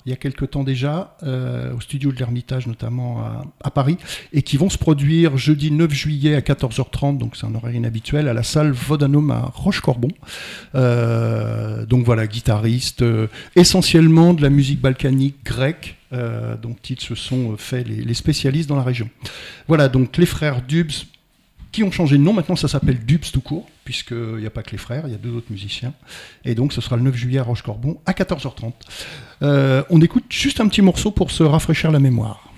il y a quelque temps déjà, au studio de l'Ermitage notamment à Paris, et qui vont se produire jeudi 9 juillet à 14h30, donc c'est un horaire inhabituel, à la salle Vodanum à Rochecorbon. Donc voilà, guitariste, essentiellement de la musique balkanique grecque, dont ils se sont fait les spécialistes dans la région. Voilà, donc les frères Dubs, qui ont changé de nom. Maintenant, ça s'appelle Dubs tout court, puisqu'il n'y a pas que les frères, il y a 2 autres musiciens. Et donc, ce sera le 9 juillet à Rochecorbon, à 14h30. On écoute juste un petit morceau pour se rafraîchir la mémoire.